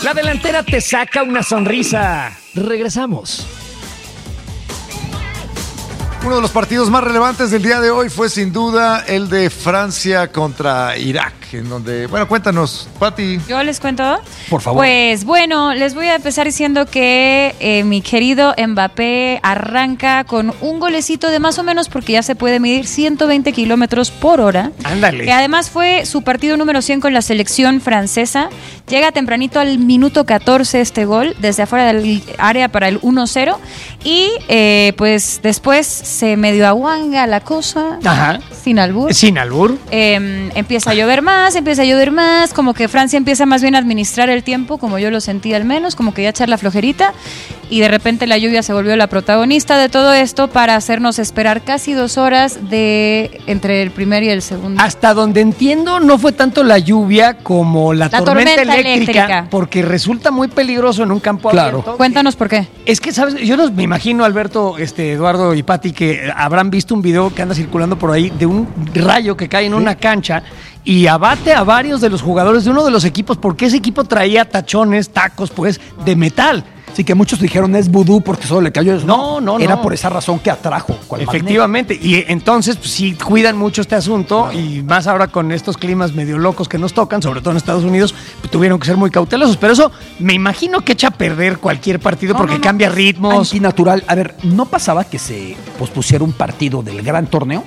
La delantera te saca una sonrisa. Regresamos. Uno de los partidos más relevantes del día de hoy fue sin duda el de Francia contra Irak, en donde, bueno, cuéntanos, Pati. ¿Yo les cuento? Por favor. Pues bueno, les voy a empezar diciendo que mi querido Mbappé arranca con un golecito de más o menos, porque ya se puede medir 120 kilómetros por hora. Ándale. Que además fue su partido número 100 con la selección francesa. Llega tempranito al minuto 14 este gol, desde afuera del área para el 1-0. Y pues después se medio aguanga la cosa. Ajá. Sin albur. Sin albur. Empieza a llover más, como que Francia empieza más bien a administrar el tiempo, como yo lo sentí al menos, como que ya echar la flojerita, y de repente la lluvia se volvió la protagonista de todo esto para hacernos esperar casi 2 horas entre el primer y el segundo. Hasta donde entiendo, no fue tanto la lluvia como la tormenta eléctrica, porque resulta muy peligroso en un campo abierto. Cuéntanos por qué. Es que, ¿sabes? Yo me imagino, Alberto, Eduardo y Pati, que habrán visto un video que anda circulando por ahí de un rayo que cae en una cancha y abate a varios de los jugadores de uno de los equipos, porque ese equipo traía tacos, pues, de metal. Sí, que muchos dijeron es vudú porque solo le cayó eso. No. Era por esa razón que atrajo. Efectivamente. Y entonces, pues, sí cuidan mucho este asunto, y más ahora con estos climas medio locos que nos tocan, sobre todo en Estados Unidos, pues, tuvieron que ser muy cautelosos. Pero eso me imagino que echa a perder cualquier partido porque cambia ritmos. Antinatural. A ver, ¿no pasaba que se pospusiera un partido del gran torneo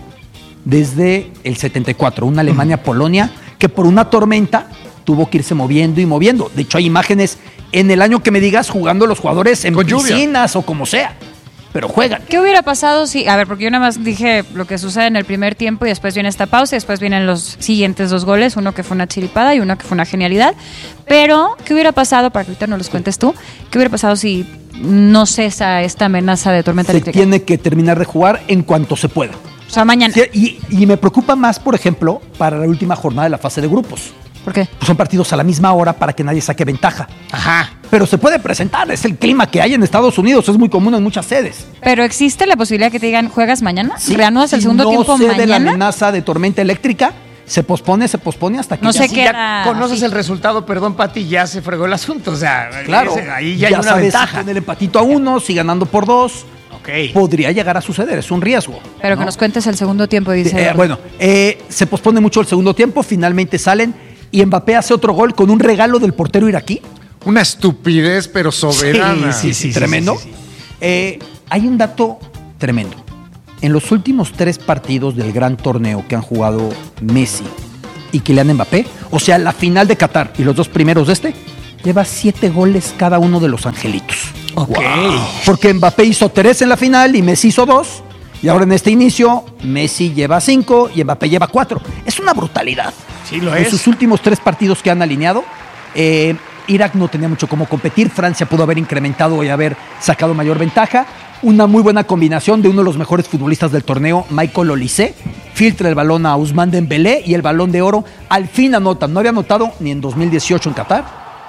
desde el 74? Una Alemania-Polonia que por una tormenta tuvo que irse moviendo y moviendo. De hecho, hay imágenes en el año que me digas jugando los jugadores en piscinas o como sea, pero juegan. ¿Qué hubiera pasado si, a ver, porque yo nada más dije lo que sucede en el primer tiempo y después viene esta pausa y después vienen los siguientes 2 goles, uno que fue una chiripada y uno que fue una genialidad, pero ¿qué hubiera pasado, para que ahorita no los cuentes tú, qué hubiera pasado si no cesa esta amenaza de tormenta eléctrica? Se tiene que terminar de jugar en cuanto se pueda. O sea, mañana. Sí, y me preocupa más, por ejemplo, para la última jornada de la fase de grupos. ¿Por qué? Pues son partidos a la misma hora para que nadie saque ventaja. Ajá. Pero se puede presentar, es el clima que hay en Estados Unidos, es muy común en muchas sedes. Pero existe la posibilidad que te digan, ¿juegas mañana? Sí, ¿Reanudas el segundo tiempo mañana? No sé de la mañana. amenaza de tormenta eléctrica, se pospone hasta que No sé Si qué ya era. conoces Sí. el resultado, perdón, Pati, ya se fregó el asunto. O sea, claro, ahí ya hay una sabes, ventaja. si con el empatito a 1, si ganando por 2, Ok. podría llegar a suceder, es un riesgo. Pero ¿no? que nos cuentes el segundo tiempo, dice. Se pospone mucho el segundo tiempo, finalmente salen y Mbappé hace otro gol con un regalo del portero iraquí. Una estupidez, pero soberana. Sí, tremendo. sí. Hay un dato tremendo. En los últimos 3 partidos del gran torneo que han jugado Messi y Kylian Mbappé, o sea, la final de Qatar y los 2 primeros de lleva 7 goles cada uno de los angelitos. Ok. Wow. Porque Mbappé hizo 3 en la final y Messi hizo 2. Y ahora en este inicio, Messi lleva 5 y Mbappé lleva 4. Es una brutalidad. Sí, lo En es. sus últimos 3 partidos que han alineado, Irak no tenía mucho cómo competir. Francia pudo haber incrementado y haber sacado mayor ventaja. Una muy buena combinación de uno de los mejores futbolistas del torneo, Michael Olise. Filtra el balón a Ousmane Dembélé y el Balón de Oro al fin anota. No había anotado ni en 2018 en Qatar.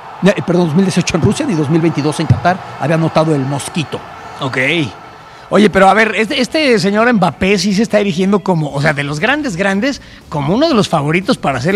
2018 en Rusia ni 2022 en Qatar. Había anotado el Mosquito. Ok. Oye, pero a ver, este señor Mbappé sí se está erigiendo como, o sea, de los grandes, como uno de los favoritos para ser